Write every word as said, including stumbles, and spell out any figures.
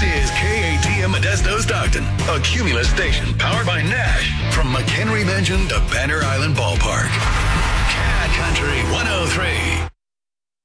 This is K A T M Modesto Stockton, a Cumulus station powered by Nash from McHenry Mansion to Banner Island Ballpark.